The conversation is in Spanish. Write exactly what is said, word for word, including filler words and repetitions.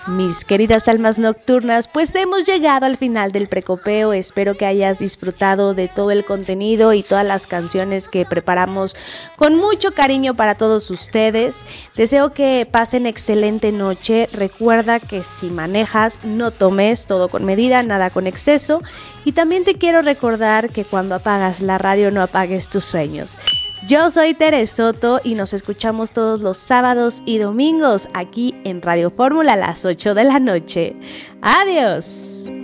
Mis queridas almas nocturnas, pues hemos llegado al final del precopeo. Espero que hayas disfrutado de todo el contenido y todas las canciones que preparamos con mucho cariño para todos ustedes. Deseo que pasen excelente noche. Recuerda que si manejas, no tomes, todo con medida, nada con exceso. Y también te quiero recordar que cuando apagas la radio no apagues tus sueños. Yo soy Tere Soto y nos escuchamos todos los sábados y domingos aquí en Radio Fórmula a las ocho de la noche. ¡Adiós!